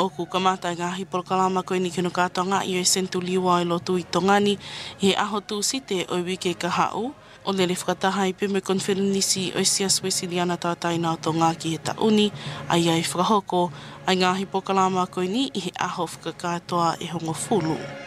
O ku kamata ngahi por kalama koe ni kino kātonga i o sentu liwa i lotu i tongani i he aho tū site o wike ka hau. O lele whakataha i pime konferenisi o sias wesiliana tātai nā tonga ki he tauni, ai ai whakahoko, ai ngahi por kalama koe ni i he aho whakakatoa e hongo fulu.